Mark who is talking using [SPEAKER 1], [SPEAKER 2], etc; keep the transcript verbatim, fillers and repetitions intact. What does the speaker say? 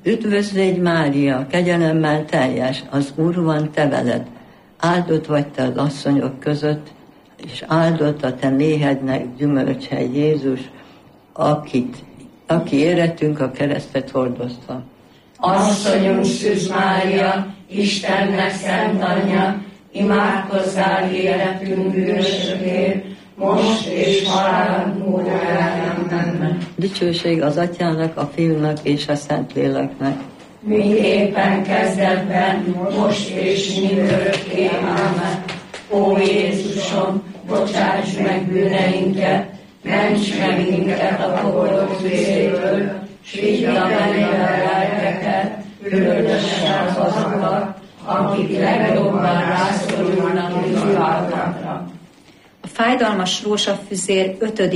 [SPEAKER 1] Üdvözlégy Mária, kegyelemmel teljes, az Úr van te veled. Áldott vagy te az asszonyok között, és áldott a te méhednek gyümölcse Jézus, akit, aki érettünk a keresztet hordozva.
[SPEAKER 2] Asszonyunk Szűz Mária, Istennek szent anyja, imádkozzál életünk bűnösökért, most és halálunk óráján. Amen.
[SPEAKER 1] Dicsőség az Atyának, a Fiúnak és a Szentléleknek.
[SPEAKER 2] Miképpen kezdetben, most és mindörökké. Amen. Ó Jézusom, bocsáss meg bűneinket, ments meg minket a pokolok tüzéből, s vidd a mennybe lelkeket, különösen azokat, akik legjobban rászorulnak és halálra.
[SPEAKER 3] A fájdalmas rózsafüzér ötödik